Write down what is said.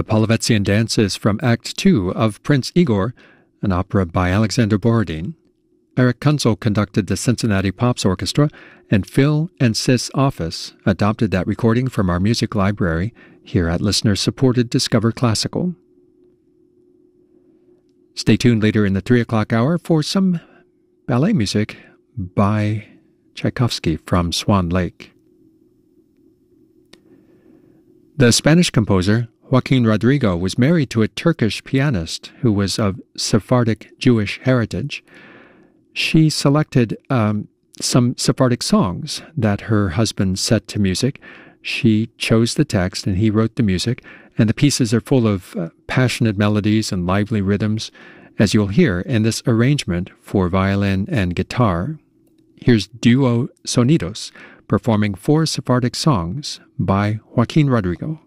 Polovetzian dance is from Act 2 of Prince Igor, an opera by Alexander Borodin. Eric Kunzel conducted the Cincinnati Pops Orchestra, and Phil and Sis Office adopted that recording from our music library here at listener-supported Discover Classical. Stay tuned later in the 3 o'clock hour for some ballet music by Tchaikovsky from Swan Lake. The Spanish composer Joaquin Rodrigo was married to a Turkish pianist who was of Sephardic Jewish heritage. She selected some Sephardic songs that her husband set to music. She chose the text and he wrote the music, and the pieces are full of passionate melodies and lively rhythms, as you'll hear in this arrangement for violin and guitar. Here's Duo Sonidos performing 4 Sephardic songs by Joaquin Rodrigo.